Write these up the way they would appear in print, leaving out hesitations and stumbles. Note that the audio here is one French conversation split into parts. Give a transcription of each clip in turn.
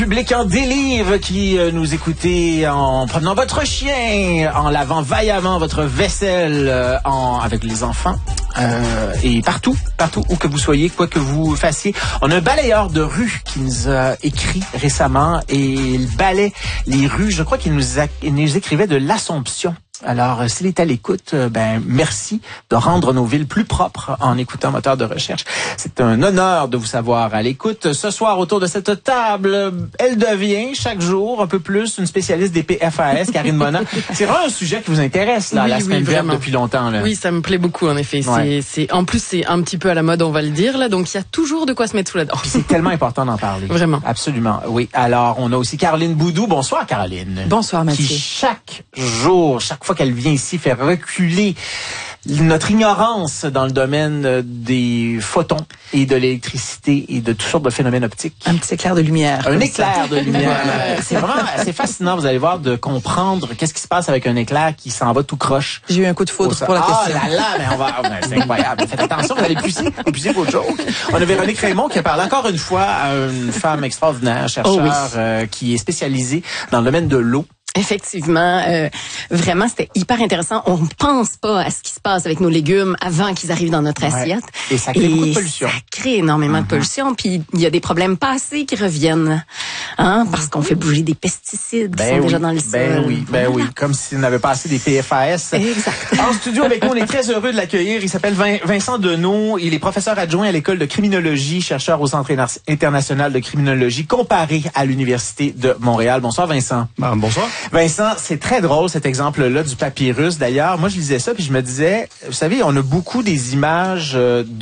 Public en délire qui nous écoutez en promenant votre chien, en lavant vaillamment votre vaisselle avec les enfants et partout où que vous soyez, quoi que vous fassiez. On a un balayeur de rue qui nous a écrit récemment et il balaie les rues. Je crois qu'il nous écrivait de l'Assomption. Alors, s'il est à l'écoute, merci de rendre nos villes plus propres en écoutant Moteur de recherche. C'est un honneur de vous savoir à l'écoute. Ce soir, autour de cette table, elle devient chaque jour un peu plus une spécialiste des PFAS, Karine Monin. C'est vraiment un sujet qui vous intéresse, là, la semaine verte depuis longtemps, là. Oui, ça me plaît beaucoup, en effet. Ouais. En plus, c'est un petit peu à la mode, on va le dire, là. Donc, il y a toujours de quoi se mettre sous la dent. Puis c'est tellement important d'en parler. Vraiment. Absolument, oui. Alors, on a aussi Caroline Boudou. Bonsoir, Caroline. Bonsoir, Mathieu. Qui, chaque jour, chaque fois qu'elle vient ici, fait reculer notre ignorance dans le domaine des photons et de l'électricité et de toutes sortes de phénomènes optiques. Un petit éclair de lumière. Un éclair de lumière. C'est vraiment assez fascinant, vous allez voir, de comprendre qu'est-ce qui se passe avec un éclair qui s'en va tout croche. J'ai eu un coup de foudre pour la question. Ah là là, mais c'est incroyable. Faites attention, vous allez épuiser vos jokes. On a Véronique Raymond qui parle encore une fois à une femme extraordinaire, chercheur, qui est spécialisée dans le domaine de l'eau. Effectivement, vraiment, c'était hyper intéressant. On ne pense pas à ce qui se passe avec nos légumes avant qu'ils arrivent dans notre assiette. Et ça crée beaucoup de pollution. Ça crée énormément de pollution. Puis il y a des problèmes passés qui reviennent, parce qu'on fait bouger des pesticides qui sont déjà dans le sol. Ben oui, comme si on n'avait pas assez des PFAS. Exact. En studio avec nous, on est très heureux de l'accueillir. Il s'appelle Vincent Deneau. Il est professeur adjoint à l'école de criminologie, chercheur au Centre international de criminologie comparée à l'Université de Montréal. Bonsoir, Vincent. Bonsoir. Vincent, c'est très drôle cet exemple-là du papyrus. D'ailleurs, moi je lisais ça puis je me disais, vous savez, on a beaucoup des images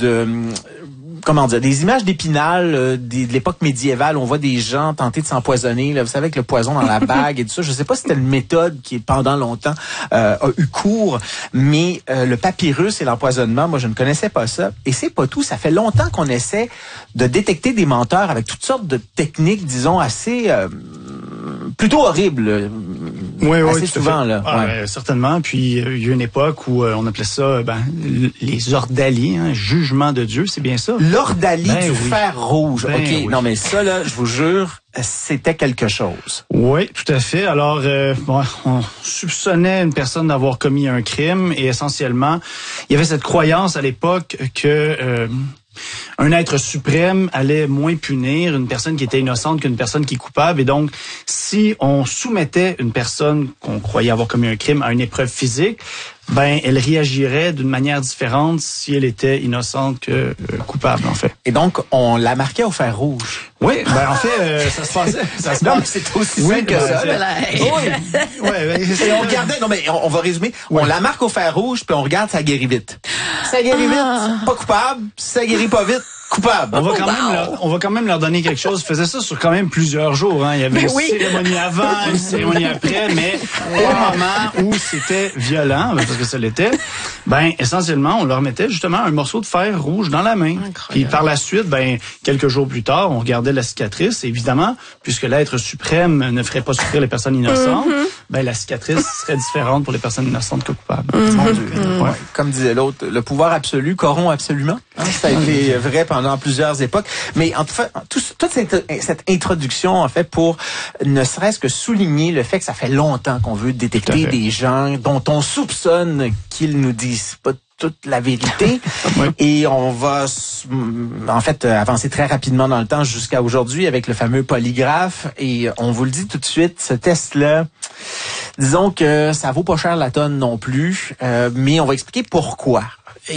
des images d'Épinal de l'époque médiévale. On voit des gens tenter de s'empoisonner, là, vous savez, avec le poison dans la bague et tout ça. Je sais pas si c'était une méthode qui, pendant longtemps, a eu cours, mais le papyrus et l'empoisonnement, moi, je ne connaissais pas ça. Et c'est pas tout. Ça fait longtemps qu'on essaie de détecter des menteurs avec toutes sortes de techniques, disons, assez plutôt horribles. Assez souvent, là. Certainement. Puis, il y a une époque où on appelait ça les ordalies, jugement de Dieu, c'est bien ça? L'ordalie du fer rouge. OK, non mais ça, là, je vous jure, c'était quelque chose. Oui, tout à fait. Alors, on soupçonnait une personne d'avoir commis un crime et essentiellement, il y avait cette croyance à l'époque que un être suprême allait moins punir une personne qui était innocente qu'une personne qui est coupable. Et donc, si on soumettait une personne qu'on croyait avoir commis un crime à une épreuve physique, elle réagirait d'une manière différente si elle était innocente que coupable, en fait. Et donc, on la marquait au fer rouge. Oui, en fait, ça se passait. Non, mais c'est aussi simple que ça. Et on regardait, on va résumer. On la marque au fer rouge, puis on regarde, ça guérit vite. Ça guérit vite, pas coupable. Ça guérit pas vite, coupable. On va quand même leur donner quelque chose. Ils faisaient ça sur quand même plusieurs jours. Il y avait une cérémonie avant, une cérémonie après, mais au moment où c'était violent, parce que ça l'était, essentiellement, on leur mettait justement un morceau de fer rouge dans la main. Puis par la suite, quelques jours plus tard, on regardait la cicatrice. Et évidemment, puisque l'être suprême ne ferait pas souffrir les personnes innocentes, la cicatrice serait différente pour les personnes innocentes que coupables. Mon Dieu. Ouais. Comme disait l'autre, le pouvoir absolu corrompt absolument. Ça a été vrai pendant plusieurs époques. Mais en tout cas, toute cette introduction, en fait, pour ne serait-ce que souligner le fait que ça fait longtemps qu'on veut détecter des gens dont on soupçonne qu'ils nous disent pas toute la vérité. Et on va, en fait, avancer très rapidement dans le temps jusqu'à aujourd'hui avec le fameux polygraphe. Et on vous le dit tout de suite, ce test-là, disons que ça vaut pas cher la tonne non plus, mais on va expliquer pourquoi.